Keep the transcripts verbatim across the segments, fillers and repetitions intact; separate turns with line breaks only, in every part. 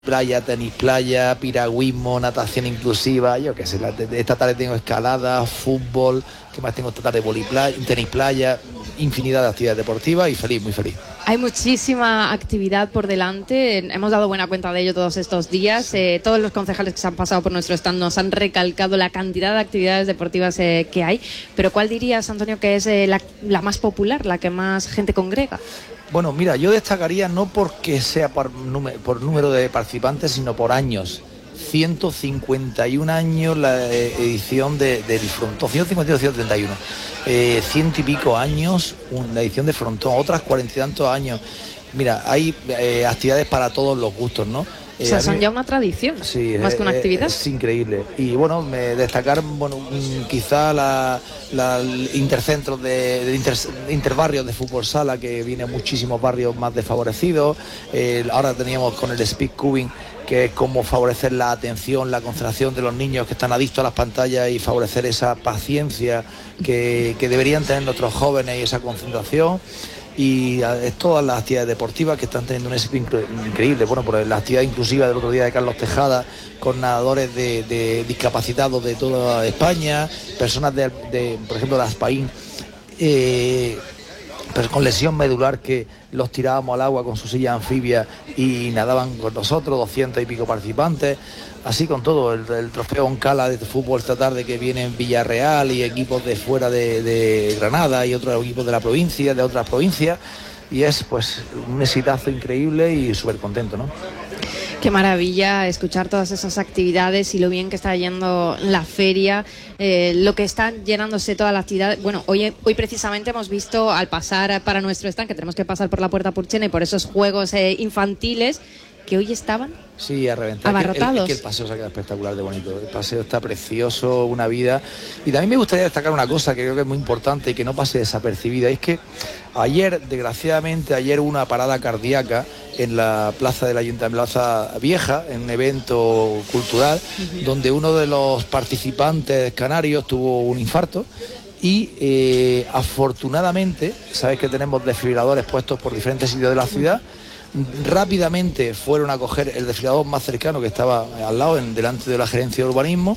playa, tenis playa, piragüismo, natación inclusiva, yo qué sé, la, esta tarde tengo escalada, fútbol, ¿qué más tengo esta tarde? Voliplaya, tenis playa, infinidad de actividades deportivas y feliz, muy feliz.
Hay muchísima actividad por delante, hemos dado buena cuenta de ello todos estos días, eh, todos los concejales que se han pasado por nuestro stand nos han recalcado la cantidad de actividades deportivas eh, que hay, pero ¿cuál dirías, Antonio, que es eh, la, la más popular, la que más gente congrega?
Bueno, mira, yo destacaría no porque sea por número, por número de participantes, sino por años. ciento cincuenta y un años la eh, edición de, del Frontón, ciento cincuenta y uno, ciento treinta y uno, eh, ciento y pico años la edición de Frontón, otras cuarenta y tantos años. Mira, hay eh, actividades para todos los gustos, ¿no?
O sea, son ya una tradición,
sí,
más
es,
que una actividad.
Es increíble. Y bueno, me destacar, bueno, quizá la, la intercentros de, de, inter, de interbarrios de fútbol sala, que viene muchísimos barrios más desfavorecidos. Eh, ahora teníamos con el speed cubing, que es como favorecer la atención, la concentración de los niños que están adictos a las pantallas y favorecer esa paciencia que, que deberían tener nuestros jóvenes y esa concentración. Y es todas las actividades deportivas que están teniendo un éxito increíble. Bueno, por la actividad inclusiva del otro día de Carlos Tejada, con nadadores de, de discapacitados de toda España, personas de, de por ejemplo, de Aspaín, eh, pues con lesión medular, que los tirábamos al agua con su silla anfibia y nadaban con nosotros, doscientos y pico participantes. Así con todo, el, el trofeo Oncala de fútbol esta tarde, que viene en Villarreal y equipos de fuera de, de Granada y otros equipos de la provincia, de otras provincias, y es pues un exitazo increíble y súper contento, ¿no?
Qué maravilla escuchar todas esas actividades y lo bien que está yendo la feria, eh, lo que está llenándose toda la actividad. Bueno, hoy, hoy precisamente hemos visto, al pasar para nuestro stand, que tenemos que pasar por la Puerta Purchena y por esos juegos eh, infantiles, que hoy estaban
sí, a reventar.
abarrotados.
Es que el, el paseo se ha quedado espectacular de bonito. El paseo está precioso, una vida. Y también me gustaría destacar una cosa que creo que es muy importante y que no pase desapercibida. Es que ayer, desgraciadamente, ayer hubo una parada cardíaca en la plaza del Ayuntamiento, Plaza Vieja, en un evento cultural, uh-huh. donde uno de los participantes canarios tuvo un infarto. Y eh, afortunadamente, sabéis que tenemos desfibriladores puestos por diferentes sitios de la ciudad. Rápidamente fueron a coger el desfibrilador más cercano, que estaba al lado, en, delante de la gerencia de urbanismo.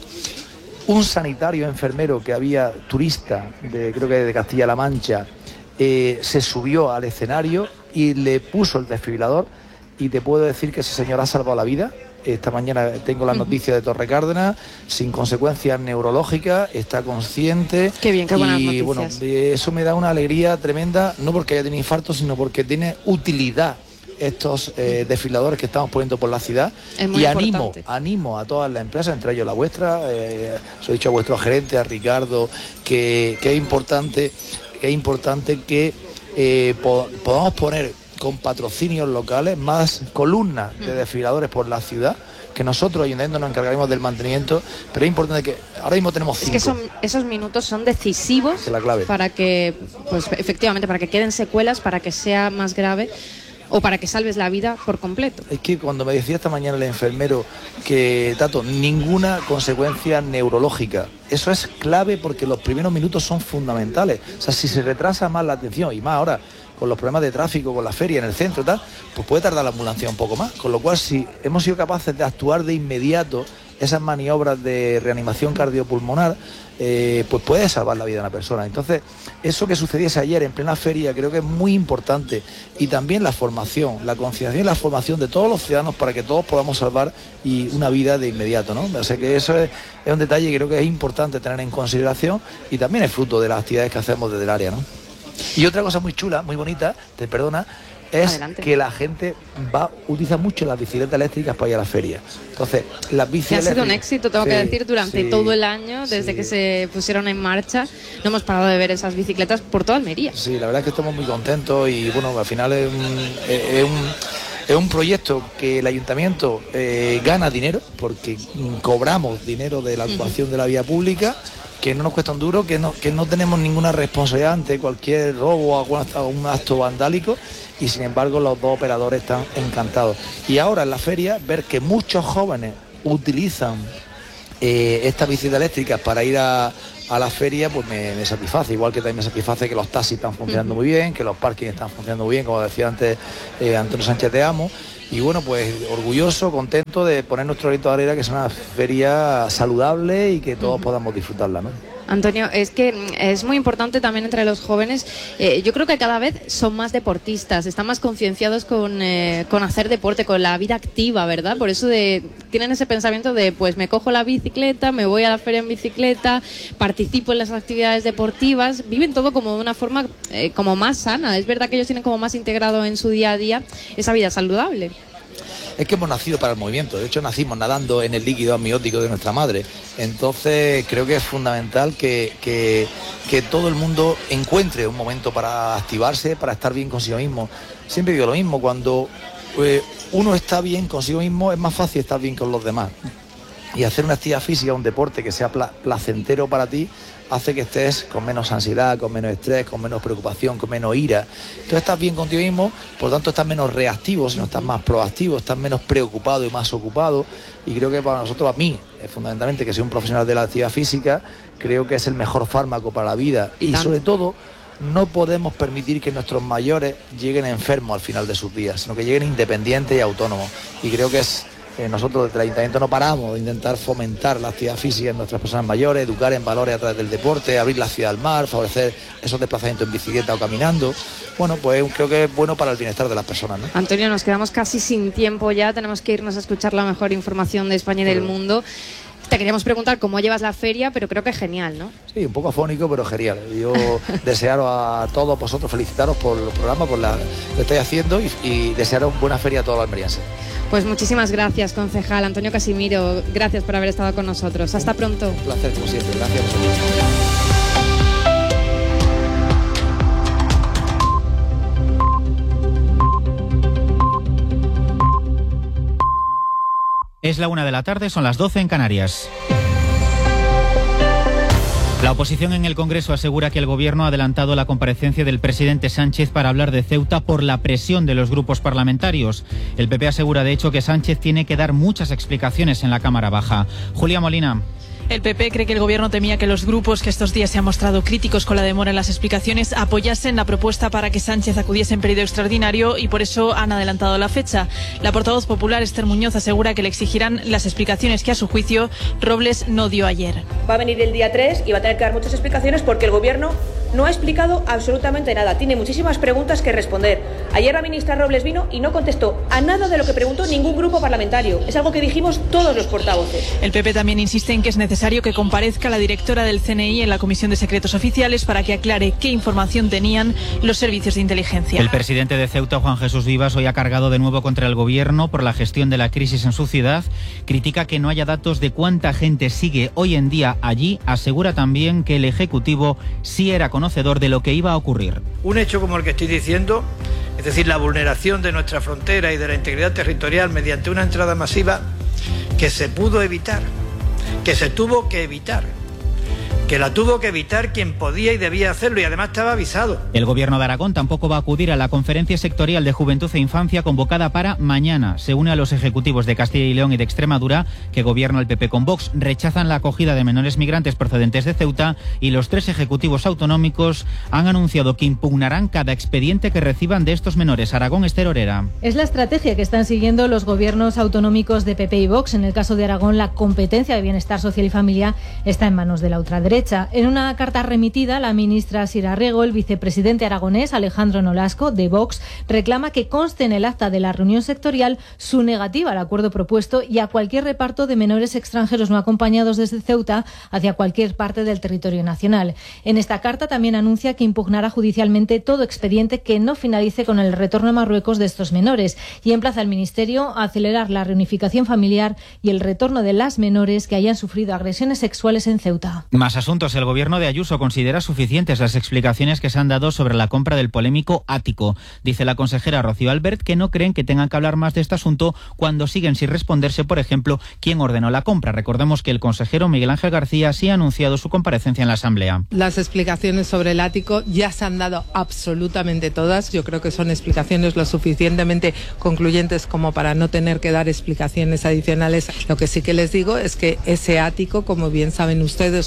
Un sanitario enfermero que había turista, de, creo que de Castilla-La Mancha, eh, se subió al escenario y le puso el desfibrilador, y te puedo decir que ese señor ha salvado la vida. Esta mañana tengo la noticia de Torre Cárdenas, sin consecuencias neurológicas, está consciente.
Qué bien, qué buenas noticias.
Y bueno, eso me da una alegría tremenda, no porque haya tenido infarto, sino porque tiene utilidad estos eh, desfiladores que estamos poniendo por la ciudad. Y animo, animo a todas las empresas, entre ellos la vuestra, eh, os he dicho a vuestro gerente, a Ricardo, que, que es importante que es importante que eh, po- podamos poner con patrocinios locales más columnas de desfiladores por la ciudad, que nosotros, ayuntamiento, nos encargaremos del mantenimiento, pero es importante que ahora mismo tenemos cinco.
Es que son, esos minutos son decisivos,
es la clave,
para que, pues efectivamente, para que queden secuelas, para que sea más grave o para que salves la vida por completo.
Es que cuando me decía esta mañana el enfermero que, Tato, ninguna consecuencia neurológica, eso es clave, porque los primeros minutos son fundamentales. O sea, si se retrasa más la atención, y más ahora con los problemas de tráfico, con la feria en el centro y tal, pues puede tardar la ambulancia un poco más. Con lo cual, si hemos sido capaces de actuar de inmediato esas maniobras de reanimación cardiopulmonar, eh, pues puede salvar la vida de una persona. Entonces, eso que sucediese ayer en plena feria creo que es muy importante. Y también la formación, la concienciación y la formación de todos los ciudadanos para que todos podamos salvar y una vida de inmediato, ¿no? O sea que eso es, es un detalle que creo que es importante tener en consideración, y también es fruto de las actividades que hacemos desde el área, ¿no? Y otra cosa muy chula, muy bonita, te perdona, es Adelante. Que la gente va utiliza mucho las bicicletas eléctricas para ir a la feria. Entonces, las bicicletas...
Que ha sido un éxito, tengo
sí,
que decir, durante
sí,
todo el año, desde sí. que se pusieron en marcha. No hemos parado de ver esas bicicletas por toda Almería.
Sí, la verdad es que estamos muy contentos, y bueno, al final es un... Es un Es un proyecto que el ayuntamiento eh, gana dinero, porque cobramos dinero de la ocupación uh-huh. de la vía pública, que no nos cuesta un duro, que no, que no tenemos ninguna responsabilidad ante cualquier robo o un acto vandálico, y sin embargo los dos operadores están encantados. Y ahora en la feria, ver que muchos jóvenes utilizan eh, estas bicicletas eléctricas para ir a, a la feria, pues me, me satisface, igual que también me satisface que los taxis están funcionando uh-huh. muy bien, que los parkings están funcionando muy bien, como decía antes eh, Antonio Sánchez de Amo, y bueno, pues orgulloso, contento de poner nuestro grito de arena, que es una feria saludable y que todos podamos disfrutarla, ¿no?
Antonio, es que es muy importante también entre los jóvenes. Eh, yo creo que cada vez son más deportistas, están más concienciados con, eh, con hacer deporte, con la vida activa, ¿verdad? Por eso de, tienen ese pensamiento de, pues me cojo la bicicleta, me voy a la feria en bicicleta, participo en las actividades deportivas, viven todo como de una forma eh, como más sana. Es verdad que ellos tienen como más integrado en su día a día esa vida saludable.
Es que hemos nacido para el movimiento, de hecho nacimos nadando en el líquido amniótico de nuestra madre, entonces creo que es fundamental que, que, que todo el mundo encuentre un momento para activarse, para estar bien consigo mismo. Siempre digo lo mismo, cuando eh, uno está bien consigo mismo es más fácil estar bien con los demás, y hacer una actividad física, un deporte que sea pla- placentero para ti, hace que estés con menos ansiedad, con menos estrés, con menos preocupación, con menos ira. Entonces estás bien contigo mismo, por lo tanto estás menos reactivo, sino estás más proactivo, estás menos preocupado y más ocupado. Y creo que para nosotros, a mí, es fundamentalmente que soy un profesional de la actividad física, creo que es el mejor fármaco para la vida. Y sobre todo, no podemos permitir que nuestros mayores lleguen enfermos al final de sus días, sino que lleguen independientes y autónomos. Y creo que es... Eh, nosotros desde el Ayuntamiento no paramos de intentar fomentar la actividad física en nuestras personas mayores, educar en valores a través del deporte, abrir la ciudad al mar, favorecer esos desplazamientos en bicicleta o caminando. Bueno, pues creo que es bueno para el bienestar de las personas, ¿no?
Antonio, nos quedamos casi sin tiempo ya, tenemos que irnos a escuchar la mejor información de España y del mundo. Te queríamos preguntar cómo llevas la feria, pero creo que es genial, ¿no?
Sí, un poco afónico, pero genial. Yo desearos a todos vosotros, felicitaros por el programa, por la que estáis haciendo y, y desearos buena feria a todos los almerienses.
Pues muchísimas gracias, concejal Antonio Casimiro. Gracias por haber estado con nosotros. Hasta pronto.
Un placer, como siempre. Gracias a vosotros.
Es la una de la tarde, son las doce en Canarias. La oposición en el Congreso asegura que el Gobierno ha adelantado la comparecencia del presidente Sánchez para hablar de Ceuta por la presión de los grupos parlamentarios. El P P asegura, de hecho, que Sánchez tiene que dar muchas explicaciones en la Cámara Baja. Julia Molina.
El P P cree que el Gobierno temía que los grupos que estos días se han mostrado críticos con la demora en las explicaciones apoyasen la propuesta para que Sánchez acudiese en periodo extraordinario y por eso han adelantado la fecha. La portavoz popular Esther Muñoz asegura que le exigirán las explicaciones que a su juicio Robles no dio ayer.
Va a venir el día tres y va a tener que dar muchas explicaciones porque el Gobierno no ha explicado absolutamente nada. Tiene muchísimas preguntas que responder. Ayer la ministra Robles vino y no contestó a nada de lo que preguntó ningún grupo parlamentario. Es algo que dijimos todos los portavoces.
El P P también insiste en que es necesario necesario que comparezca la directora del C N I en la Comisión de Secretos Oficiales para que aclare qué información tenían los servicios de inteligencia.
El presidente de Ceuta, Juan Jesús Vivas, hoy ha cargado de nuevo contra el Gobierno por la gestión de la crisis en su ciudad. Critica que no haya datos de cuánta gente sigue hoy en día allí. Asegura también que el Ejecutivo sí era conocedor de lo que iba a ocurrir.
Un hecho como el que estoy diciendo, es decir, la vulneración de nuestra frontera y de la integridad territorial mediante una entrada masiva que se pudo evitar, que se tuvo que evitar, que la tuvo que evitar quien podía y debía hacerlo y además estaba avisado.
El Gobierno de Aragón tampoco va a acudir a la conferencia sectorial de Juventud e Infancia convocada para mañana. Se une a los ejecutivos de Castilla y León y de Extremadura, que gobierna el P P con Vox. Rechazan la acogida de menores migrantes procedentes de Ceuta y los tres ejecutivos autonómicos han anunciado que impugnarán cada expediente que reciban de estos menores. Aragón, Ester Orera.
Es la estrategia que están siguiendo los gobiernos autonómicos de P P y Vox. En el caso de Aragón, la competencia de bienestar social y familia está en manos de la ultraderecha. En una carta remitida, la ministra Sira Rego, el vicepresidente aragonés Alejandro Nolasco, de Vox, reclama que conste en el acta de la reunión sectorial su negativa al acuerdo propuesto y a cualquier reparto de menores extranjeros no acompañados desde Ceuta hacia cualquier parte del territorio nacional. En esta carta también anuncia que impugnará judicialmente todo expediente que no finalice con el retorno a Marruecos de estos menores y emplaza al Ministerio a acelerar la reunificación familiar y el retorno de las menores que hayan sufrido agresiones sexuales en Ceuta.
Más asuntos. El Gobierno de Ayuso considera suficientes las explicaciones que se han dado sobre la compra del polémico ático. Dice la consejera Rocío Albert que no creen que tengan que hablar más de este asunto cuando siguen sin responderse, por ejemplo, quién ordenó la compra. Recordemos que el consejero Miguel Ángel García sí ha anunciado su comparecencia en la Asamblea.
Las explicaciones sobre el ático ya se han dado absolutamente todas. Yo creo que son explicaciones lo suficientemente concluyentes como para no tener que dar explicaciones adicionales. Lo que sí que les digo es que ese ático, como bien saben ustedes, junto a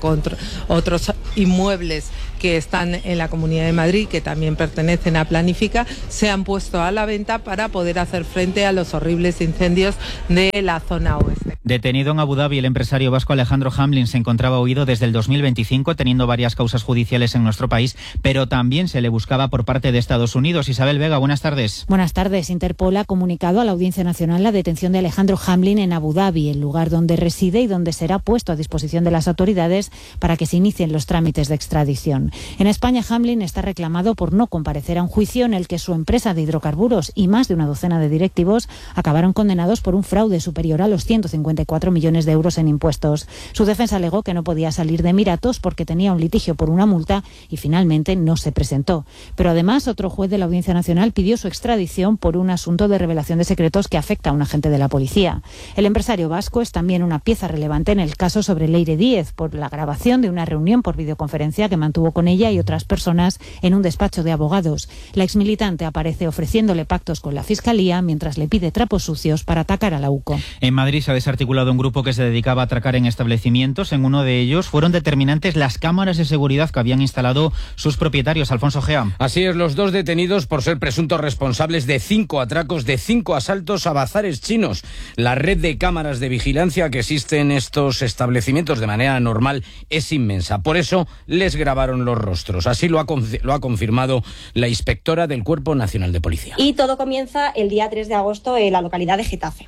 con otros inmuebles que están en la Comunidad de Madrid, que también pertenecen a Planifica, se han puesto a la venta para poder hacer frente a los horribles incendios de la zona oeste.
Detenido en Abu Dhabi, el empresario vasco Alejandro Hamlin se encontraba huido desde el dos mil veinticinco, teniendo varias causas judiciales en nuestro país, pero también se le buscaba por parte de Estados Unidos. Isabel Vega, buenas tardes.
Buenas tardes. Interpol ha comunicado a la Audiencia Nacional la detención de Alejandro Hamlin en Abu Dhabi, el lugar donde reside y donde será puesto a disposición de las autoridades para que se inicien los trámites de extradición. En España, Hamlin está reclamado por no comparecer a un juicio en el que su empresa de hidrocarburos y más de una docena de directivos acabaron condenados por un fraude superior a los ciento cincuenta y cuatro millones de euros en impuestos. Su defensa alegó que no podía salir de Emiratos porque tenía un litigio por una multa y finalmente no se presentó. Pero además, otro juez de la Audiencia Nacional pidió su extradición por un asunto de revelación de secretos que afecta a un agente de la policía. El empresario vasco es también una pieza relevante en el caso sobre Leire Díez por la grabación de una reunión por videoconferencia que mantuvo con ella y otras personas en un despacho de abogados. La exmilitante aparece ofreciéndole pactos con la Fiscalía mientras le pide trapos sucios para atacar a la U C O.
En Madrid se ha desarticulado un grupo que se dedicaba a atracar en establecimientos. En uno de ellos fueron determinantes las cámaras de seguridad que habían instalado sus propietarios. Alfonso Gea.
Así es, los dos detenidos por ser presuntos responsables de cinco atracos, de cinco asaltos a bazares chinos. La red de cámaras de vigilancia que existe en estos establecimientos de manera normal es inmensa. Por eso les grabaron los rostros. Así lo ha, lo ha confirmado la inspectora del Cuerpo Nacional de Policía.
Y todo comienza el día tres de agosto en la localidad de Getafe.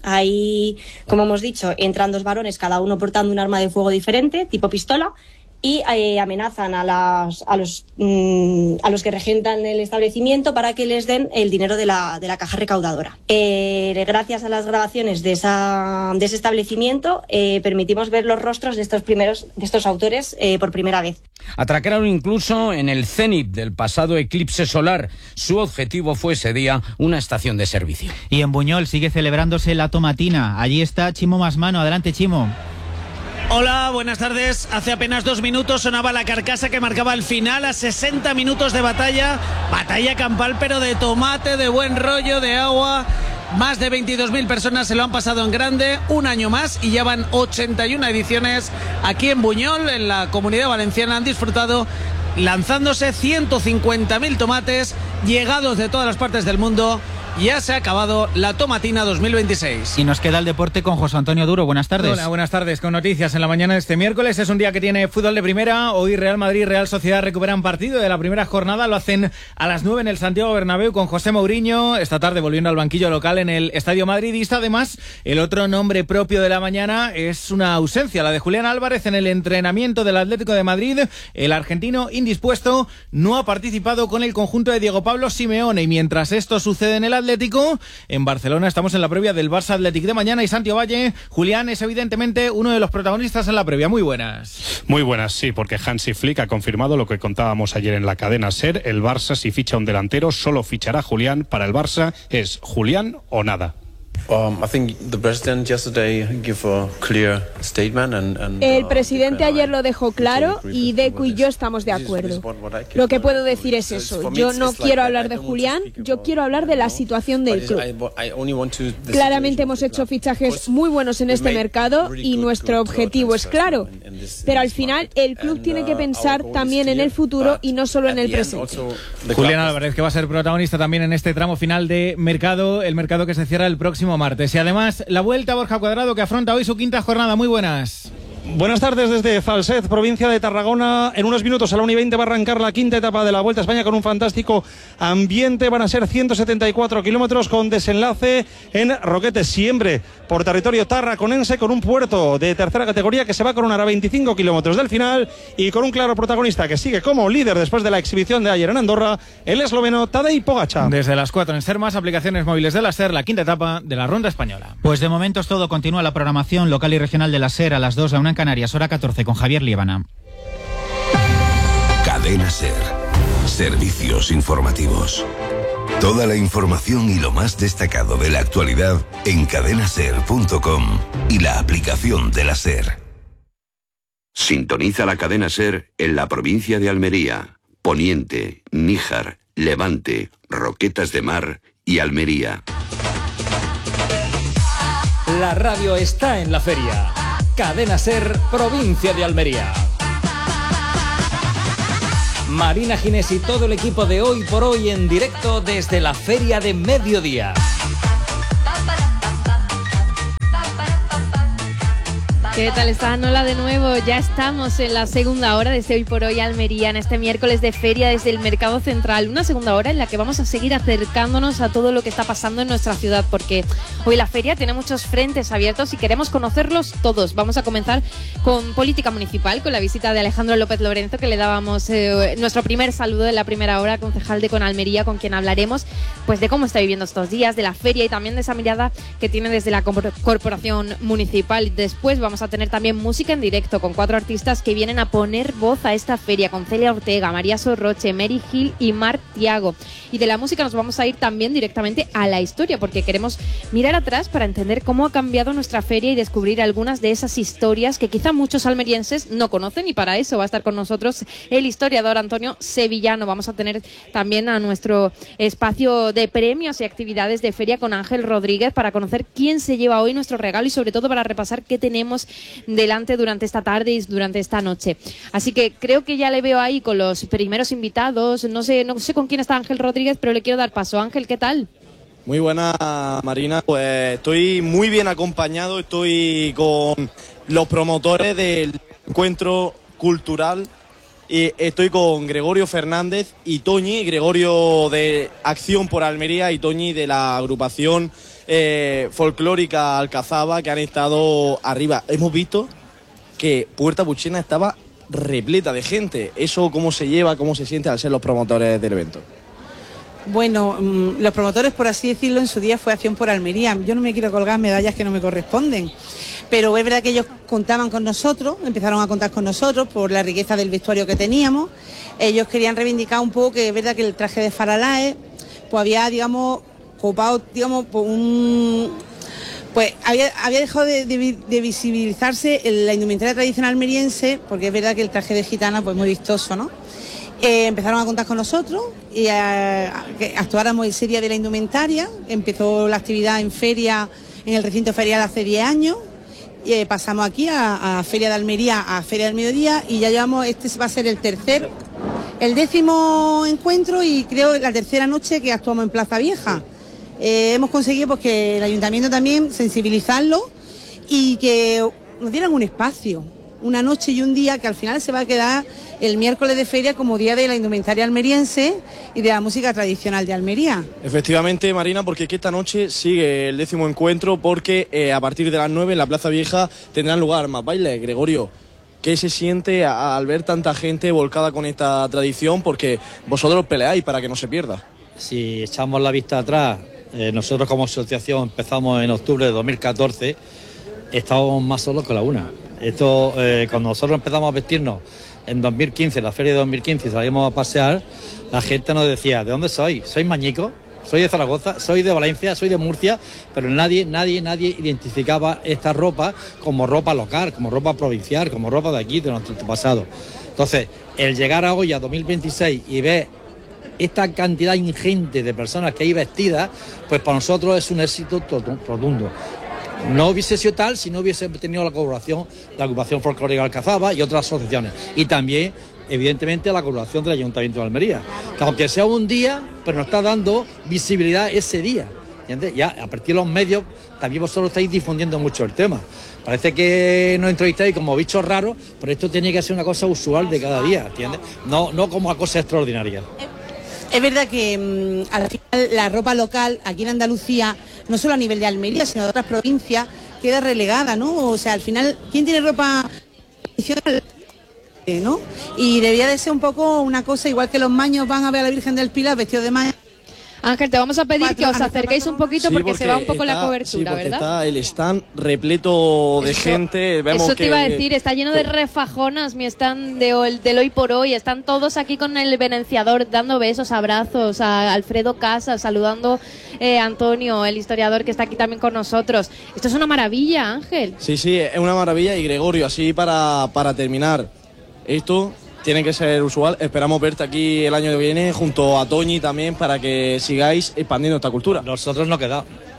Ahí, como hemos dicho, entran dos varones, cada uno portando un arma de fuego diferente, tipo pistola, y eh, amenazan a, las, a, los, mmm, a los que regentan el establecimiento para que les den el dinero de la, de la caja recaudadora. Eh, gracias a las grabaciones de, esa, de ese establecimiento, eh, permitimos ver los rostros de estos, primeros, de estos autores eh, por primera vez.
Atracaron incluso en el cénit del pasado eclipse solar. Su objetivo fue ese día una estación de servicio.
Y en Buñol sigue celebrándose la tomatina. Allí está Chimo Masmano. Adelante, Chimo.
Hola, buenas tardes. Hace apenas dos minutos sonaba la carcasa que marcaba el final a sesenta minutos de batalla. Batalla campal, pero de tomate, de buen rollo, de agua. Más de veintidós mil personas se lo han pasado en grande, un año más, y ya van ochenta y una ediciones aquí en Buñol, en la Comunidad Valenciana. Han disfrutado lanzándose ciento cincuenta mil tomates llegados de todas las partes del mundo. Ya se ha acabado la tomatina dos mil veintiséis.
Y nos queda el deporte con José Antonio Duro. Buenas tardes.
Hola, buenas tardes. Con noticias en la mañana de este miércoles. Es un día que tiene fútbol de primera. Hoy Real Madrid y Real Sociedad recuperan partido de la primera jornada. Lo hacen a las nueve en el Santiago Bernabéu con José Mourinho. Esta tarde volviendo al banquillo local en el Estadio Madridista. Además, el otro nombre propio de la mañana es una ausencia, la de Julián Álvarez en el entrenamiento del Atlético de Madrid. El argentino indispuesto no ha participado con el conjunto de Diego Pablo Simeone. Y mientras esto sucede en el Atlético, en Barcelona estamos en la previa del Barça Athletic de mañana y Santi Ovalle, Julián, es evidentemente uno de los protagonistas en la previa. Muy buenas.
Muy buenas, sí, porque Hansi Flick ha confirmado lo que contábamos ayer en la cadena SER. El Barça, si ficha un delantero, solo fichará Julián. Para el Barça es Julián o nada.
El presidente ayer lo dejó claro y Deco y yo estamos de acuerdo. Lo que puedo decir es eso. Yo no quiero hablar de Julián, yo quiero hablar de la situación del club. Claramente hemos hecho fichajes muy buenos en este mercado y nuestro objetivo es claro. Pero al final el club tiene que pensar también en el futuro y no solo en el presente.
Julián Álvarez, que va a ser protagonista también en este tramo final de mercado, el mercado que se cierra el próximo martes. Y además la vuelta a Borja Cuadrado, que afronta hoy su quinta jornada. Muy buenas.
Buenas tardes desde Falset, provincia de Tarragona. En unos minutos a la una y veinte va a arrancar la quinta etapa de la Vuelta a España con un fantástico ambiente. Van a ser ciento setenta y cuatro kilómetros con desenlace en Roquetes, siempre por territorio tarraconense, con un puerto de tercera categoría que se va a coronar a veinticinco kilómetros del final y con un claro protagonista que sigue como líder después de la exhibición de ayer en Andorra, el esloveno Tadej Pogačar.
Desde las cuatro en SER, más aplicaciones móviles de la SER, la quinta etapa de la Ronda Española.
Pues de momento es todo. Continúa la programación local y regional de la SER a las dos, a una en Canarias, hora catorce, con Javier Liébana.
Cadena SER. Servicios informativos. Toda la información y lo más destacado de la actualidad en cadena ser punto com y la aplicación de la SER.
Sintoniza la cadena SER en la provincia de Almería, Poniente, Níjar, Levante, Roquetas de Mar y Almería.
La radio está en la feria. Cadena Ser, provincia de Almería. Marina Ginés y todo el equipo de Hoy por Hoy en directo desde la Feria de Mediodía.
¿Qué tal están? Hola de nuevo, ya estamos en la segunda hora de Hoy por Hoy Almería, en este miércoles de feria desde el Mercado Central, una segunda hora en la que vamos a seguir acercándonos a todo lo que está pasando en nuestra ciudad, porque hoy la feria tiene muchos frentes abiertos y queremos conocerlos todos. Vamos a comenzar con política municipal, con la visita de Alejandro López Lorenzo, que le dábamos eh, nuestro primer saludo de la primera hora, concejal de Con Almería, con quien hablaremos pues de cómo está viviendo estos días, de la feria y también de esa mirada que tiene desde la corporación municipal. Después vamos a tener también música en directo con cuatro artistas que vienen a poner voz a esta feria, con Celia Ortega, María Sorroche, Mary Gil y Mar Tiago. Y de la música nos vamos a ir también directamente a la historia, porque queremos mirar atrás para entender cómo ha cambiado nuestra feria y descubrir algunas de esas historias que quizá muchos almerienses no conocen, y para eso va a estar con nosotros el historiador Antonio Sevillano. Vamos a tener también a nuestro espacio de premios y actividades de feria con Ángel Rodríguez para conocer quién se lleva hoy nuestro regalo y sobre todo para repasar qué tenemos delante durante esta tarde y durante esta noche. Así que creo que ya le veo ahí con los primeros invitados. No sé, no sé con quién está Ángel Rodríguez, pero le quiero dar paso. Ángel, ¿qué tal?
Muy buena, Marina. Pues estoy muy bien acompañado. Estoy con los promotores del encuentro cultural y estoy con Gregorio Fernández y Toñi, Gregorio de Acción por Almería y Toñi de la agrupación Eh, folclórica Alcazaba, que han estado arriba. Hemos visto que Puerta Puchena estaba repleta de gente. ¿Eso cómo se lleva, cómo se siente al ser los promotores del evento?
Bueno, mmm, los promotores, por así decirlo, en su día fue Acción por Almería. Yo no me quiero colgar medallas que no me corresponden, pero es verdad que ellos contaban con nosotros, empezaron a contar con nosotros por la riqueza del vestuario que teníamos. Ellos querían reivindicar un poco que es verdad que el traje de Faralaes pues había, digamos, copado, digamos, por un... pues había, había dejado de, de, de visibilizarse la indumentaria tradicional almeriense, porque es verdad que el traje de gitana pues muy vistoso, ¿no? Eh, empezaron a contar con nosotros y a, a que actuáramos en serie de la indumentaria. Empezó la actividad en feria, en el recinto ferial hace diez años. Y, eh, pasamos aquí a, a Feria de Almería, a Feria del Mediodía, y ya llevamos, este va a ser el tercer, el décimo encuentro y creo la tercera noche que actuamos en Plaza Vieja. Eh, hemos conseguido pues, que el ayuntamiento también sensibilizarlo y que nos dieran un espacio, una noche y un día que al final se va a quedar el miércoles de feria como día de la indumentaria almeriense y de la música tradicional de Almería.
Efectivamente, Marina, porque esta noche sigue el décimo encuentro, porque eh, a partir de las nueve en la Plaza Vieja tendrán lugar más bailes. Gregorio, ¿qué se siente a, al ver tanta gente volcada con esta tradición? Porque vosotros peleáis para que no se pierda.
Si echamos la vista atrás, eh, nosotros como asociación empezamos en octubre de dos mil catorce, estábamos más solos que la una. Esto, eh, cuando nosotros empezamos a vestirnos en dos mil quince, la feria de dos mil quince, y salimos a pasear, la gente nos decía, ¿de dónde sois? ¿Sois mañicos? ¿Soy de Zaragoza? ¿Soy de Valencia? ¿Soy de Murcia? Pero nadie, nadie, nadie identificaba esta ropa como ropa local, como ropa provincial, como ropa de aquí, de nuestro pasado. Entonces, el llegar a hoy, a dos mil veintiséis, y ver esta cantidad ingente de personas que hay vestidas, pues para nosotros es un éxito rotundo. No hubiese sido tal si no hubiese tenido la colaboración de la Agrupación Folclórica Alcazaba y otras asociaciones. Y también, evidentemente, la colaboración del Ayuntamiento de Almería, que aunque sea un día, pero nos está dando visibilidad ese día. ¿Entiendes? Ya a partir de los medios, también vosotros estáis difundiendo mucho el tema. Parece que nos entrevistáis como bichos raros, pero esto tiene que ser una cosa usual de cada día, ¿entiendes? No, no como una cosa extraordinaria.
Es verdad que mmm, al final la ropa local aquí en Andalucía, no solo a nivel de Almería, sino de otras provincias, queda relegada, ¿no? O sea, al final, ¿quién tiene ropa tradicional? ¿No? Y debía de ser un poco una cosa, igual que los maños van a ver a la Virgen del Pilar vestidos de maño.
Ángel, te vamos a pedir que os acerquéis un poquito, sí, porque, porque se va un poco
está,
la cobertura,
sí, porque
¿verdad?
Está el stand repleto de
eso,
gente. Vemos
eso te
que,
iba a decir, está lleno de refajonas mi stand de hoy, del hoy por hoy. Están todos aquí con el venenciador, dando besos, abrazos a Alfredo Casas, saludando eh, a Antonio, el historiador que está aquí también con nosotros. Esto es una maravilla, Ángel.
Sí, sí, es una maravilla. Y Gregorio, así para, para terminar, esto tiene que ser usual. Esperamos verte aquí el año que viene junto a Toñi también para que sigáis expandiendo esta cultura.
Nosotros no quedamos.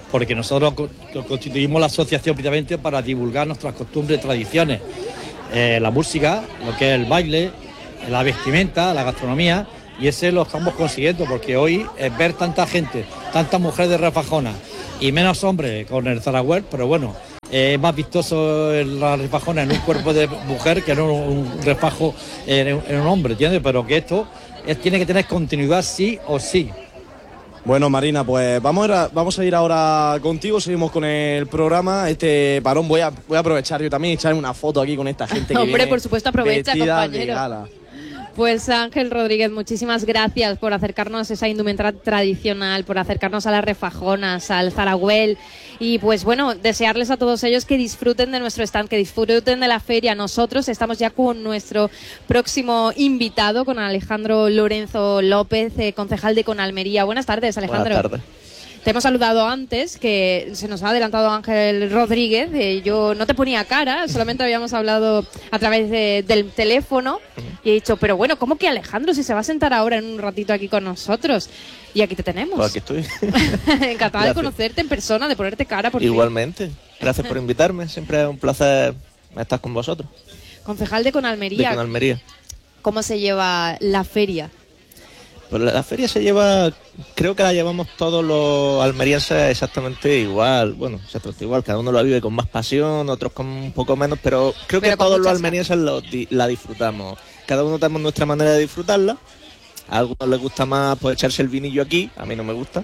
porque nosotros constituimos la asociación precisamente para divulgar nuestras costumbres y tradiciones, eh, la música, lo que es el baile, la vestimenta, la gastronomía, y ese lo estamos consiguiendo, porque hoy es ver tanta gente, tantas mujeres de refajona y menos hombres con el Zaragüel, pero bueno, es más vistoso la refajona en un cuerpo de mujer que en un, un refajo en, en un hombre, ¿entiendes? Pero que esto es, tiene que tener continuidad sí o sí.
Bueno, Marina, pues vamos a, vamos a ir ahora contigo, seguimos con el programa. Este parón voy a, voy a aprovechar yo también y echarme una foto aquí con esta gente que
Hombre,
viene
por supuesto, aprovecha, compañero.
Gala.
Pues Ángel Rodríguez, muchísimas gracias por acercarnos a esa indumentaria tradicional, por acercarnos a las refajonas, al Zaragüel, y pues bueno, desearles a todos ellos que disfruten de nuestro stand, que disfruten de la feria. Nosotros estamos ya con nuestro próximo invitado, con Alejandro Lorenzo López, eh, concejal de Conalmería. Buenas tardes, Alejandro.
Buenas tardes.
Te hemos saludado antes, que se nos ha adelantado Ángel Rodríguez. Eh, yo no te ponía cara, solamente habíamos hablado a través de, del teléfono. Y he dicho, pero bueno, ¿cómo que Alejandro, si se va a sentar ahora en un ratito aquí con nosotros? Y aquí te tenemos.
Pues aquí estoy.
Encantada
Gracias.
de conocerte en persona, de ponerte cara. Por
Igualmente.
fin.
Gracias por invitarme. Siempre es un placer estar con vosotros.
Concejal de Conalmería.
De Conalmería.
¿Cómo se lleva la feria?
Pues la, la feria se lleva, creo que la llevamos todos los almerienses exactamente igual. Bueno, exactamente igual. Cada uno la vive con más pasión, otros con un poco menos, pero creo
Pero
que
con
todos los
muchas
almerienses lo di- la disfrutamos. Cada uno tenemos nuestra manera de disfrutarla. A algunos les gusta más pues echarse el vinillo aquí, a mí no me gusta.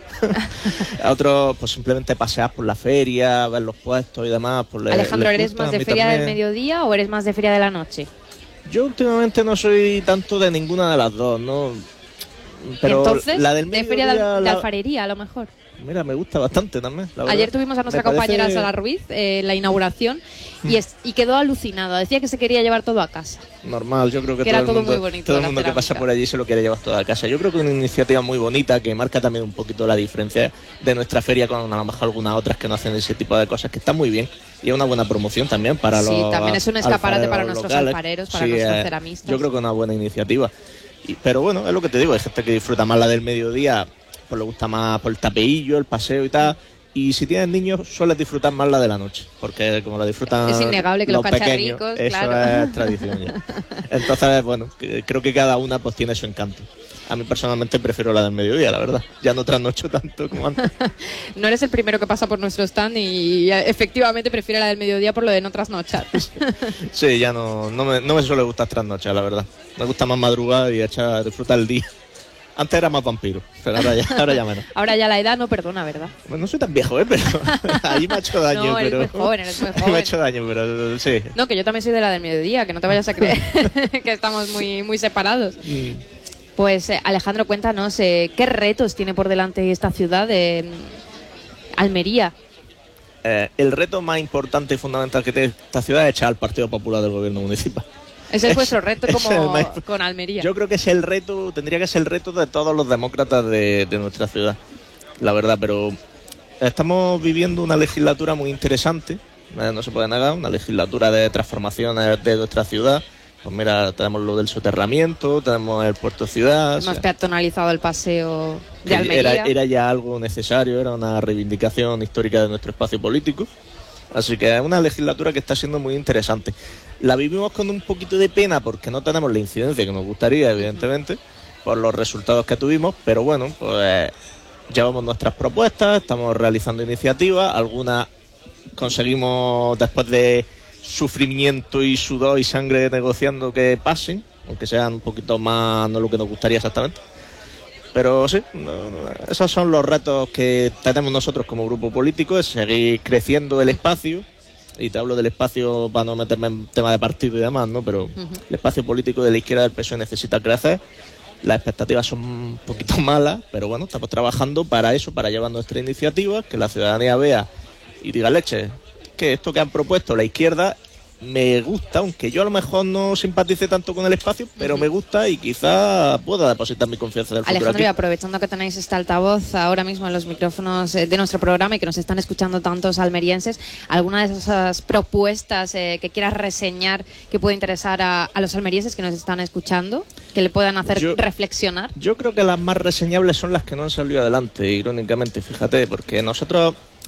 A otros pues simplemente pasear por la feria, ver los puestos y demás. Pues, les-
Alejandro,
les
¿eres
gusta,
más
a
de
mí
feria del
también.
mediodía o eres más de feria de la noche?
Yo últimamente no soy tanto de ninguna de las dos, ¿no? Pero
Entonces,
la del
de feria de,
mediodía,
de
la-
alfarería a lo mejor.
Mira, me gusta bastante también. la
Ayer
verdad.
tuvimos a nuestra
Me parece-
compañera Sara Ruiz eh, en la inauguración y, es, y quedó alucinada. Decía que se quería llevar todo a casa.
Normal, yo creo que,
Que
todo
era
el
todo
mundo,
muy bonito,
todo el
la
mundo que
cerámica.
pasa por allí se lo quiere llevar todo a casa. Yo creo que es una iniciativa muy bonita que marca también un poquito la diferencia de nuestra feria con a lo mejor algunas otras que no hacen ese tipo de cosas, que está muy bien y es una buena promoción también para
Sí,
los
también es un escaparate para
alfareros
nuestros
locales.
alfareros, para
Sí,
nuestros
eh,
ceramistas.
Yo creo que es una buena iniciativa. Y- pero bueno, es lo que te digo, hay gente que disfruta más la del mediodía, pues le gusta más por el tapeillo, el paseo y tal. Y si tienes niños, sueles disfrutar más la de la noche, porque como la disfrutan
Es innegable que los
pequeños,
cacharricos,
eso
claro.
es tradición ya. Entonces, bueno, que- creo que cada una pues tiene su encanto. A mí personalmente prefiero la del mediodía, la verdad. Ya no trasnocho tanto como antes.
No eres el primero que pasa por nuestro stand y eh, efectivamente prefiere la del mediodía por lo de no trasnochar.
Sí, ya no, no, me, no me suele gustar trasnochar, la verdad. Me gusta más madrugar y echar, disfrutar el día. Antes era más vampiro, pero ahora ya, ahora ya menos.
Ahora ya la edad no perdona, ¿verdad?
Bueno, no soy tan viejo, ¿eh? Pero ahí me ha hecho daño.
No, eres
pero...
muy joven, eres muy
me
joven.
ha hecho daño, pero sí.
No, que yo también soy de la del mediodía, que no te vayas a creer que estamos muy, muy separados.
Mm.
Pues eh, Alejandro, cuéntanos, eh, ¿qué retos tiene por delante esta ciudad de mm, Almería?
Eh, el reto más importante y fundamental que tiene esta ciudad es echar al Partido Popular del gobierno municipal.
Ese es vuestro reto
ese es el
como
más-
con Almería.
Yo creo que es el reto, tendría que ser el reto de todos los demócratas de, de nuestra ciudad, la verdad, pero estamos viviendo una legislatura muy interesante, eh, no se puede negar, una legislatura de transformaciones de nuestra ciudad. Pues mira, tenemos lo del soterramiento, tenemos el puerto ciudad. o sea,
Hemos peatonalizado el paseo de
que
Almería.
Era, era ya algo necesario, era una reivindicación histórica de nuestro espacio político. Así que es una legislatura que está siendo muy interesante. La vivimos con un poquito de pena porque no tenemos la incidencia que nos gustaría, evidentemente, por los resultados que tuvimos, pero bueno, pues llevamos nuestras propuestas, estamos realizando iniciativas, algunas conseguimos después de sufrimiento y sudor y sangre negociando que pasen, aunque sean un poquito más no lo que nos gustaría exactamente. Pero sí, no, no, esos son los retos que tenemos nosotros como grupo político, es seguir creciendo el espacio, y te hablo del espacio para no meterme en tema de partido y demás, ¿no? Pero el espacio político de la izquierda del P S O E necesita crecer, las expectativas son un poquito malas, pero bueno, estamos trabajando para eso, para llevar nuestra iniciativa, que la ciudadanía vea y diga, leche, que esto que han propuesto la izquierda me gusta, aunque yo a lo mejor no simpatice tanto con el espacio, pero me gusta y quizá pueda depositar mi confianza del futuro
Alejandro, y
aquí.
aprovechando que tenéis este altavoz ahora mismo en los micrófonos eh, de nuestro programa y que nos están escuchando tantos almerienses, ¿alguna de esas propuestas eh, que quieras reseñar que puede interesar a, a los almerienses que nos están escuchando, que le puedan hacer
Yo-
reflexionar?
Yo creo que las más reseñables son las que no han salido adelante, irónicamente, fíjate, porque nosotros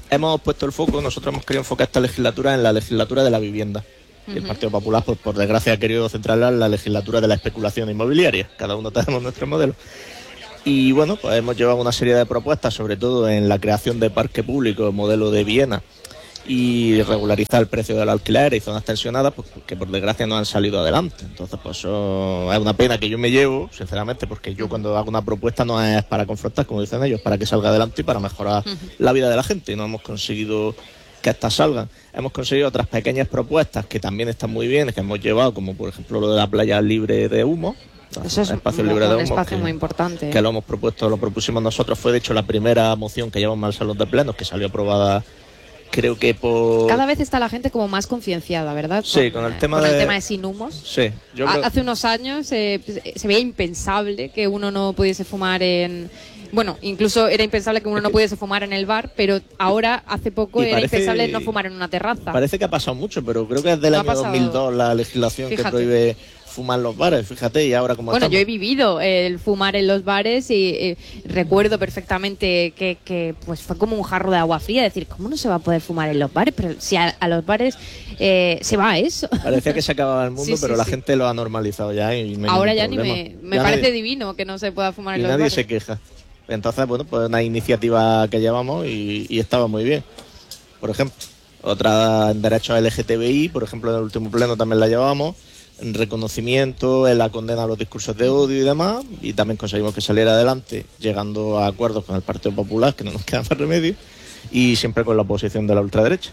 hemos puesto el foco, nosotros hemos querido enfocar esta legislatura en la legislatura de la vivienda. Y el Partido Popular, pues por desgracia, ha querido centrarla en la legislatura de la especulación inmobiliaria. Cada uno tenemos nuestro modelo. Y bueno, pues hemos llevado una serie de propuestas, sobre todo en la creación de parque público, modelo de Viena, y regularizar el precio del alquiler y zonas tensionadas, pues que por desgracia no han salido adelante. Entonces, pues eso es una pena que yo me llevo, sinceramente, porque yo cuando hago una propuesta no es para confrontar, como dicen ellos, para que salga adelante y para mejorar uh-huh. la vida de la gente. Y no hemos conseguido que estas salgan. Hemos conseguido otras pequeñas propuestas que también están muy bien, que hemos llevado, como por ejemplo lo de la playa libre de humo.
Eso es espacio un, libre de humo, un espacio que, muy importante.
Que lo hemos propuesto, lo propusimos nosotros. Fue de hecho la primera moción que llevamos al Salón de Plenos, que salió aprobada, creo que por...
Cada vez está la gente como más concienciada, ¿verdad?
Sí, con, con el tema
con
de...
el tema de sin humos.
Sí. Yo creo...
Hace unos años eh, se veía impensable que uno no pudiese fumar en... Bueno, incluso era impensable que uno no pudiese fumar en el bar, pero ahora, hace poco,
y
era
parece,
impensable no fumar en una terraza.
Parece que ha pasado mucho, pero creo que es del
no
año dos mil dos la legislación Fíjate. que prohíbe fumar en los bares, fíjate, y ahora como
Bueno,
estamos...
yo he vivido el fumar en los bares y eh, recuerdo perfectamente que, que pues fue como un jarro de agua fría, decir, ¿cómo no se va a poder fumar en los bares? Pero si a, a los bares eh, se va a eso.
Parecía que se acababa el mundo, sí, pero sí, la sí. gente lo ha normalizado ya y me
ahora ya problema. ni me, me ya parece nadie, divino que no se pueda fumar en los
nadie
bares.
Se queja. Entonces, bueno, pues una iniciativa que llevamos y, y estaba muy bien. Por ejemplo, otra en derechos L G T B I, por ejemplo, en el último pleno también la llevamos, en reconocimiento, en la condena a los discursos de odio y demás, y también conseguimos que saliera adelante, llegando a acuerdos con el Partido Popular, que no nos queda más remedio, y siempre con la oposición de la ultraderecha.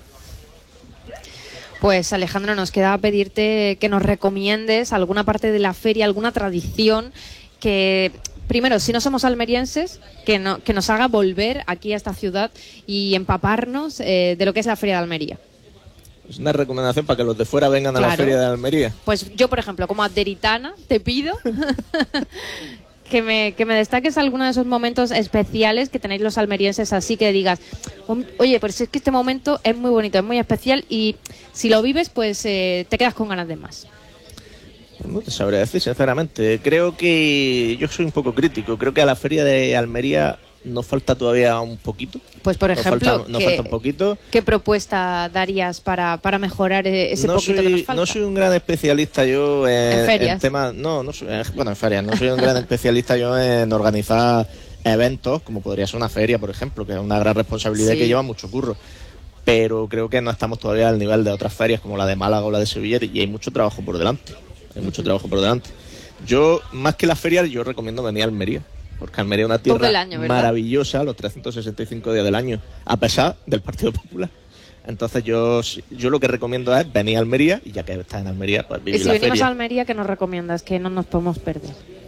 Pues Alejandro, nos queda pedirte que nos recomiendes alguna parte de la feria, alguna tradición que... Primero, si no somos almerienses, que, no, que nos haga volver aquí a esta ciudad y empaparnos eh, de lo que es la Feria de Almería.
Es una recomendación para que los de fuera vengan claro. a la Feria de Almería.
Pues yo, por ejemplo, como aderitana, te pido que, me, que me destaques alguno de esos momentos especiales que tenéis los almerienses, así que digas, oye, pues es que este momento es muy bonito, es muy especial y si lo vives, pues eh, te quedas con ganas de más.
No te sabría decir, sinceramente. Creo que yo soy un poco crítico. Creo que a la Feria de Almería nos falta todavía un poquito.
Pues, por ejemplo,
nos falta, nos
¿qué,
falta un poquito.
¿qué propuesta darías para, para mejorar ese
no
poquito
soy,
que nos falta?
No soy un gran especialista yo en,
¿En ferias?
en temas... No, no soy, bueno, en ferias. No soy un gran especialista yo en organizar eventos, como podría ser una feria, por ejemplo, que es una gran responsabilidad sí. que lleva mucho curro. Pero creo que no estamos todavía al nivel de otras ferias, como la de Málaga o la de Sevilla, y hay mucho trabajo por delante. Hay mucho trabajo por delante. Yo, más que la feria, yo recomiendo venir a Almería, porque Almería es una tierra
año,
maravillosa los trescientos sesenta y cinco días del año, a pesar del Partido Popular. Entonces yo yo lo que recomiendo es venir a Almería, y ya que estás en Almería, pues vivir
la
la feria.
Y si venimos a Almería, ¿qué nos recomiendas? Que no nos podemos perder.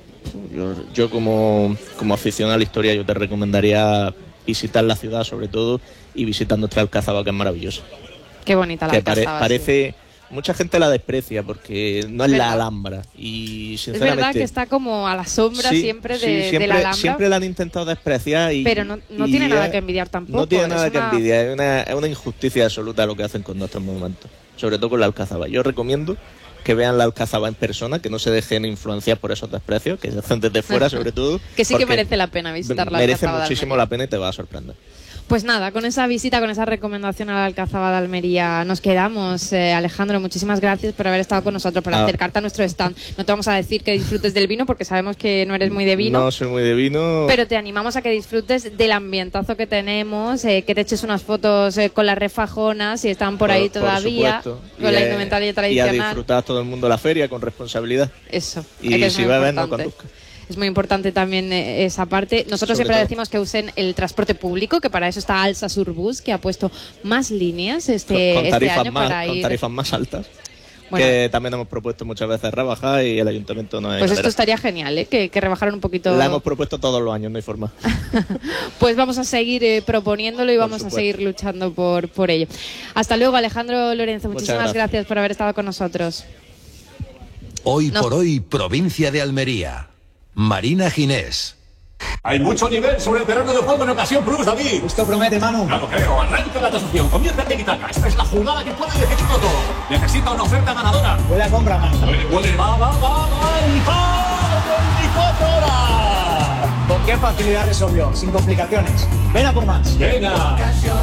Yo, yo como, como aficionado a la historia, yo te recomendaría visitar la ciudad, sobre todo, y visitar nuestra Alcazaba, que es maravillosa.
Qué bonita la
que
Alcazaba.
Pare, parece...
Sí.
Mucha gente la desprecia porque no es la Alhambra y sinceramente...
Es verdad que está como a la sombra
sí,
siempre, de,
sí, siempre
de la Alhambra.
Siempre la han intentado despreciar y...
Pero no, no
y
tiene
es,
nada que envidiar tampoco.
No tiene nada
es
que
una...
envidiar, es una, es una injusticia absoluta lo que hacen con nuestros monumentos, sobre todo con la Alcazaba. Yo recomiendo que vean la Alcazaba en persona, que no se dejen influenciar por esos desprecios, que se hacen desde fuera sobre todo.
Que sí que merece la pena visitar la
Merece
Alcazaba
muchísimo la pena y te va a sorprender.
Pues nada, con esa visita, con esa recomendación a la Alcazaba de Almería nos quedamos. Eh, Alejandro, muchísimas gracias por haber estado con nosotros, por ah. acercarte a nuestro stand. No te vamos a decir que disfrutes del vino porque sabemos que no eres muy de vino.
No soy muy de vino.
Pero te animamos a que disfrutes del ambientazo que tenemos, eh, que te eches unas fotos eh, con las refajonas, si están por, por ahí todavía,
por
con y la indumentaria tradicional.
Y a disfrutar todo el mundo la feria con responsabilidad.
Eso.
Y
que
si bebes, no conduzca.
Es muy importante también eh, esa parte. Nosotros Sobre siempre todo. decimos que usen el transporte público, que para eso está Alsa Surbus, que ha puesto más líneas este,
con, con tarifas
este año
más,
para ir...
con tarifas más altas.
Bueno,
que también hemos propuesto muchas veces rebajar y el ayuntamiento no es...
Pues esto estaría genial, ¿eh? que, que rebajaran un poquito...
La hemos propuesto todos los años, no hay forma.
Pues vamos a seguir eh, proponiéndolo y vamos a seguir luchando por, por ello. Hasta luego, Alejandro Lorenzo. Muchísimas gracias. gracias por haber estado con nosotros.
Hoy no. por hoy, provincia de Almería. Marina Ginés.
Hay mucho nivel sobre el terreno de juego en ocasión Plus, David.
Esto promete, Manu.
No lo creo. Arranca la tasación. Comienza el tiki-taka. Esta es la jugada que puede decidirlo todo. Necesita una oferta ganadora.
Huele a compra, Manu.
Huele, huele. Va, va, va, va. ¡Y va! veinticuatro horas.
¿Con qué facilidad resolvió? Sin complicaciones. Ven a por más.
Venga.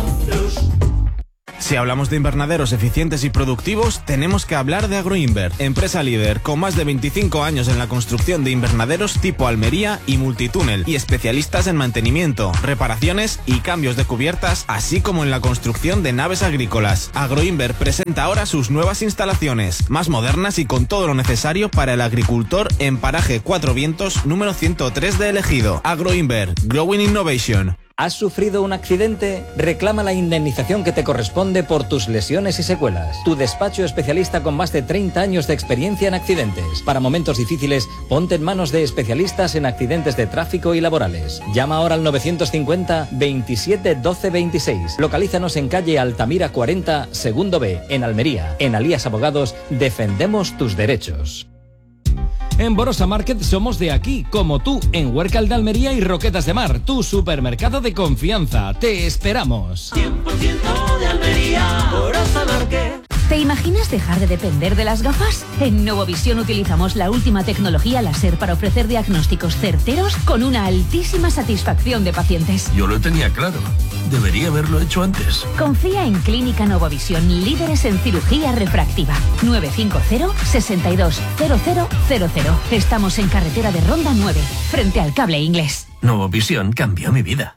Si hablamos de invernaderos eficientes y productivos, tenemos que hablar de Agroinver, empresa líder con más de veinticinco años en la construcción de invernaderos tipo Almería y multitúnel, y especialistas en mantenimiento, reparaciones y cambios de cubiertas, así como en la construcción de naves agrícolas. Agroinver presenta ahora sus nuevas instalaciones, más modernas y con todo lo necesario para el agricultor en Paraje Cuatro Vientos, número ciento tres de El Ejido. Agroinver, Growing Innovation.
¿Has sufrido un accidente? Reclama la indemnización que te corresponde por tus lesiones y secuelas. Tu despacho especialista con más de treinta años de experiencia en accidentes. Para momentos difíciles, ponte en manos de especialistas en accidentes de tráfico y laborales. Llama ahora al novecientos cincuenta veintisiete doce veintiséis. Localízanos en calle Altamira cuarenta, segundo B, en Almería. En Alías Abogados, defendemos tus derechos.
En Borosa Market somos de aquí, como tú, en Huércal de Almería y Roquetas de Mar, tu supermercado de confianza. Te esperamos.
cien por ciento de Almería, Borosa Market.
¿Te imaginas dejar de depender de las gafas? En Novovisión utilizamos la última tecnología láser para ofrecer diagnósticos certeros con una altísima satisfacción de pacientes.
Yo lo tenía claro. Debería haberlo hecho antes.
Confía en Clínica Novovisión, líderes en cirugía refractiva. nueve cinco cero, seis dos, cero cero cero cero. Estamos en carretera de Ronda nueve, frente al Cable Inglés.
Novovisión cambió mi vida.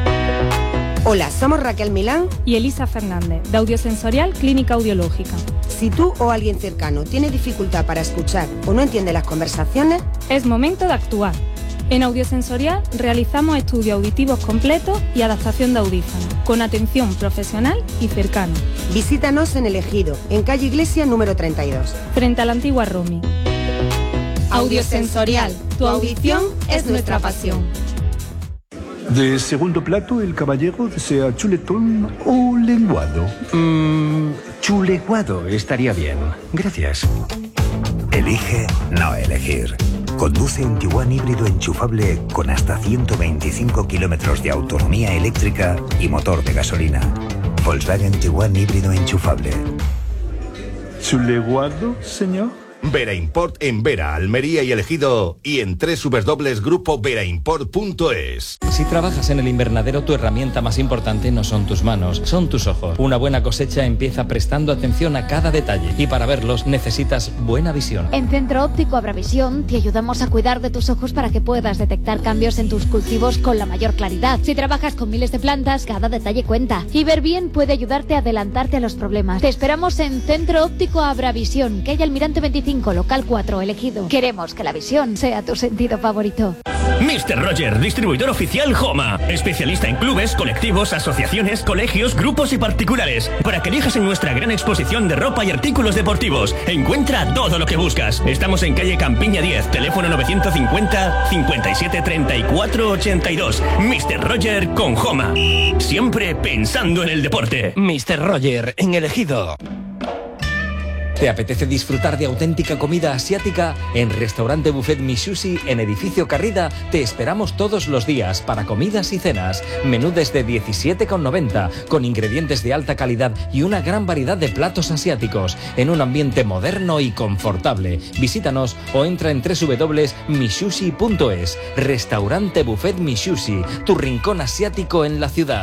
Hola, somos Raquel Milán
y Elisa Fernández, de Audiosensorial Clínica Audiológica.
Si tú o alguien cercano tiene dificultad para escuchar o no entiende las conversaciones,
es momento de actuar. En Audiosensorial realizamos estudios auditivos completos y adaptación de audífonos, con atención profesional y cercana.
Visítanos en El Ejido, en calle Iglesia número treinta y dos.
Frente a la antigua Romy.
Audiosensorial, tu audición es nuestra pasión.
De segundo plato, el caballero desea chuletón o lenguado.
Mmm, chuleguado estaría bien. Gracias.
Elige no elegir. Conduce un Tiguan híbrido enchufable con hasta ciento veinticinco kilómetros de autonomía eléctrica y motor de gasolina. Volkswagen Tiguan híbrido enchufable.
¿Chuleguado, señor?
Vera Import en Vera, Almería y El Ejido, y en doble u doble u doble u punto grupo vera import punto es.
Si trabajas en el invernadero, tu herramienta más importante no son tus manos, son tus ojos. Una buena cosecha empieza prestando atención a cada detalle, y para verlos necesitas buena visión.
En Centro Óptico Abravisión te ayudamos a cuidar de tus ojos para que puedas detectar cambios en tus cultivos con la mayor claridad. Si trabajas con miles de plantas, cada detalle cuenta. Y ver bien puede ayudarte a adelantarte a los problemas. Te esperamos en Centro Óptico Abravisión, calle Almirante veinticinco, local cuatro, El Ejido. Queremos que la visión sea tu sentido favorito.
mister Roger, distribuidor oficial Homa. Especialista en clubes, colectivos, asociaciones, colegios, grupos y particulares. Para que elijas en nuestra gran exposición de ropa y artículos deportivos. Encuentra todo lo que buscas. Estamos en calle Campiña diez, teléfono novecientos cincuenta, cincuenta y siete, treinta y cuatro, ochenta y dos. mister Roger con Homa. Siempre pensando en el deporte.
mister Roger, en El Ejido. ¿Te apetece disfrutar de auténtica comida asiática? En Restaurante Buffet Mishushi, en Edificio Carrida, te esperamos todos los días para comidas y cenas. Menú desde diecisiete con noventa, con ingredientes de alta calidad y una gran variedad de platos asiáticos, en un ambiente moderno y confortable. Visítanos o entra en doble u doble u doble u punto mishushi punto es. Restaurante Buffet Mishushi, tu rincón asiático en la ciudad.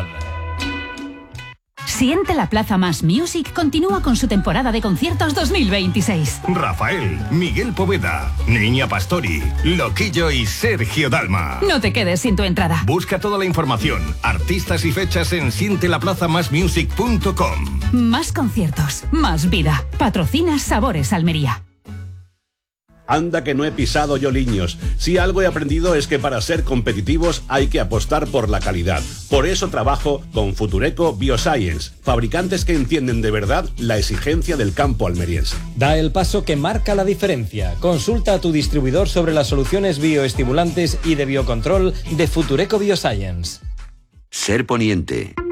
Siente la Plaza Más Music continúa con su temporada de conciertos dos mil veintiséis.
Rafael, Miguel Poveda, Niña Pastori, Loquillo y Sergio Dalma.
No te quedes sin tu entrada.
Busca toda la información, artistas y fechas en siente la plaza más music punto com.
Más conciertos, más vida. Patrocina Sabores Almería.
Anda que no he pisado yo liños. Si algo he aprendido es que para ser competitivos hay que apostar por la calidad. Por eso trabajo con Futureco Bioscience, fabricantes que entienden de verdad la exigencia del campo almeriense.
Da el paso que marca la diferencia. Consulta a tu distribuidor sobre las soluciones bioestimulantes y de biocontrol de Futureco Bioscience.
Ser Poniente.